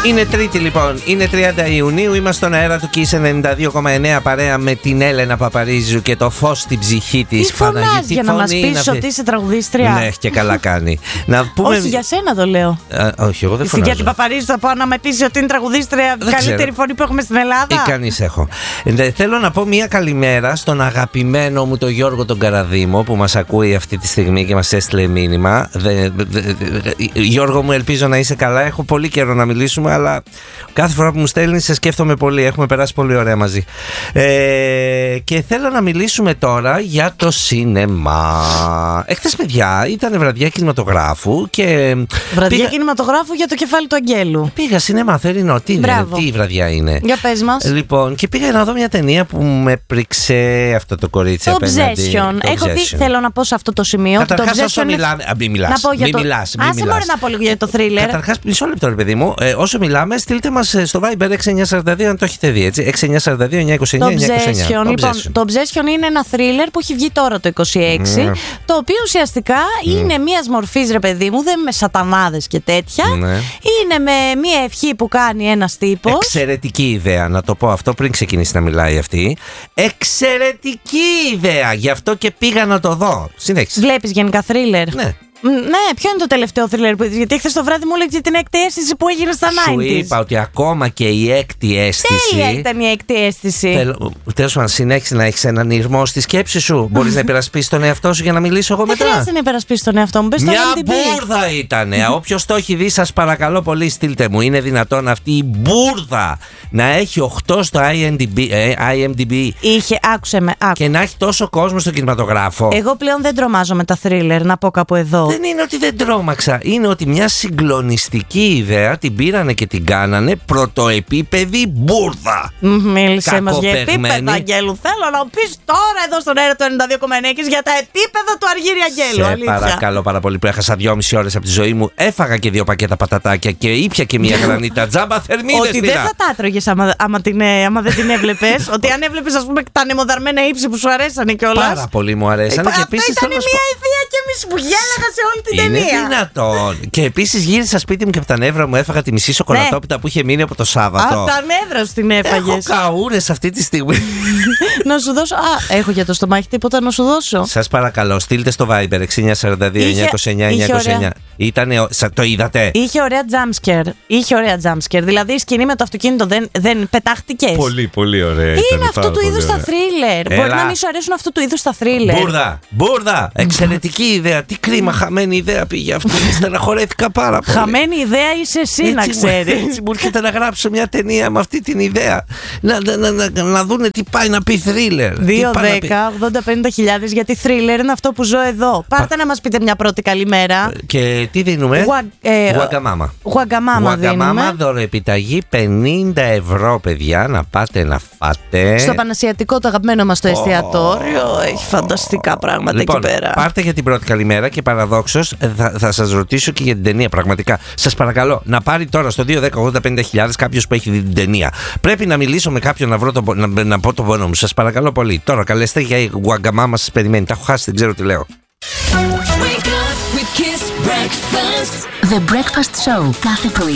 Είναι Τρίτη λοιπόν, είναι 30 Ιουνίου, είμαστε στον αέρα του Kiss 92,9 παρέα με την Έλενα Παπαρίζου και το φως στην ψυχή της. Τι φωνάζει για να μας πεις ότι είσαι τραγουδίστρια? Ναι, και καλά κάνει. Να πούμε... Όχι, για σένα το λέω. Όχι, εγώ δεν φωνάζω. Για την Παπαρίζου θα πάω να με πεις ότι είναι τραγουδίστρια, καλύτερη φωνή που έχουμε στην Ελλάδα. Ή κανείς έχω. Θέλω να πω μια καλημέρα στον αγαπημένο μου τον Γιώργο τον Καραδήμο που μας ακούει αυτή τη στιγμή και μας έστειλε μήνυμα. Γιώργο μου, ελπίζω να είσαι καλά. Έχω πολύ καιρό να μιλήσουμε, αλλά κάθε φορά που μου στέλνει σε σκέφτομαι πολύ. Έχουμε περάσει πολύ ωραία μαζί. Και θέλω να μιλήσουμε τώρα για το σινεμά. Εχθές, παιδιά, ήταν βραδιά κινηματογράφου και. Βραδιά κινηματογράφου για το κεφάλι του Αγγέλου. Πήγα σινεμά, θερινό. Τι βραδιά είναι? Για πες μας. Λοιπόν, και πήγα να δω μια ταινία που με πρίξε αυτό το κορίτσι απέναντι. Obsession. Έχω δει, θέλω να πω σε αυτό το σημείο. Καταρχάς, όσο μιλάμε. Μην μιλάς. Άσε μωρέ να πω λίγο για το θρίλερ. Καταρχάς, μισό λεπτό, ρε παιδί μου. Όσο μιλάμε, στείλτε μας στο Viber 6942 αν το έχετε δει, έτσι. 6942-929-929. Λοιπόν, το Obsession είναι ένα θρίλερ που έχει βγει τώρα το 26, το οποίο ουσιαστικά είναι μίας μορφής, ρε παιδί μου, δεν με σατανάδες και τέτοια. Είναι με μία ευχή που κάνει ένας τύπος. Εξαιρετική ιδέα, να το πω αυτό πριν ξεκινήσει να μιλάει αυτή. Εξαιρετική ιδέα, γι' αυτό και πήγα να το δω. Συνέχισε. Βλέπεις γενικά θρίλερ? Ναι. Ναι, ποιο είναι το τελευταίο θρίλερ που είδες? Γιατί χθες το βράδυ μου έλεγε την έκτη αίσθηση που έγινε στα 90's. Σου είπα ότι ακόμα και η έκτη αίσθηση. Τέλεια ήταν η έκτη αίσθηση. Τέλος πάντων, συνέχισε να έχεις έναν ήρμο στη σκέψη σου. Μπορείς να υπερασπίσεις τον εαυτό σου για να μιλήσω εγώ μετά? Δεν χρειάζεται να υπερασπίσεις τον εαυτό μου. Μια μπούρδα ήτανε. Όποιος το έχει δει, σας παρακαλώ πολύ, στείλτε μου. Είναι δυνατόν αυτή η μπούρδα να έχει 8 στο IMDb? Είχε, άκουσε με. Και να έχει τόσο κόσμο στο κινηματογράφο. Εγώ πλέον δεν τρομάζω με τα θρίλερ, να πω κάπου εδώ. Δεν είναι ότι δεν τρόμαξα. Είναι ότι μια συγκλονιστική ιδέα την πήρανε και την κάνανε πρωτοεπίπεδη μπούρδα. Μίλησε μας για επίπεδα, Αγγέλου. Θέλω να πεις τώρα εδώ στον αέρα του 92,9 για τα επίπεδα του Αργύρη Αγγέλου. Σε παρακαλώ πάρα πολύ, που έχασα 2,5 ώρες από τη ζωή μου. Έφαγα και 2 πακέτα πατατάκια και ήπια και μια γρανίτα. Τζάμπα θερμίδες. Ότι δεν θα τα έτρωγες άμα δεν την έβλεπες. Ότι αν έβλεπες, ας πούμε, τα νεμοδαρμένα ύψη που σου αρέσανε κιόλας. Πάρα πολύ μου αρέσανε. Αυτό ήταν μια ιδέα και εμείς που γέλαγα σε όλη την ταινία. Είναι δυνατόν. Και επίσης γύρισα σπίτι μου και από τα νεύρα μου έφαγα τη μισή σοκολατόπιτα που είχε μείνει από το Σάββατο. Από τα νεύρα σου την έφαγες. Έχω καούρες αυτή τη στιγμή. Να σου δώσω. Έχω για το στομάχι τίποτα να σου δώσω. Σας παρακαλώ, στείλτε στο Viber 6942-929-929. Ήτανε. Το είδατε? Είχε ωραία jumpscare. Δηλαδή η σκηνή με το αυτοκίνητο δεν πετάχτηκε. Πολύ, πολύ ωραία. Είναι αυτού του είδους τα θρίλερ. Μπορεί να μην σου αρέσουν αυτού του είδους τα θρίλερ. Μπούρδα. Εξαιρετική ιδέα. Τι κρίμα, χαμένη ιδέα πήγε αυτή. Στεναχωρέθηκα πάρα πολύ. Χαμένη ιδέα είσαι εσύ, να ξέρεις. Έτσι μου έρχεται να γράψω μια ταινία με αυτή την ιδέα. Να δούνε τι πάει να πει θρίλερ. 2-10-80-50 γιατί θρίλερ είναι αυτό που ζω εδώ. Πάρτε να μας πείτε μια πρώτη καλημέρα. Και τι δίνουμε? Γουαγκαμάμα, δωροεπιταγή 50 ευρώ, παιδιά. Να πάτε να φάτε. Στο Πανασιατικό, το αγαπημένο μας το εστιατόριο. Έχει φανταστικά πράγματα λοιπόν, εκεί πέρα. Πάρτε για την πρώτη καλημέρα και παραδόξως θα σας ρωτήσω και για την ταινία. Πραγματικά σας παρακαλώ να πάρει τώρα στο 2-10-80-50 κάποιος που έχει δει την ταινία. Πρέπει να μιλήσω με κάποιον να πω τον πόνο μου. Σας παρακαλώ πολύ. Τώρα καλέστε για η Γουαγκαμάμα, σας περιμένει. Τα έχω χάσει, δεν ξέρω τι λέω. The Breakfast Show κάθε πρωί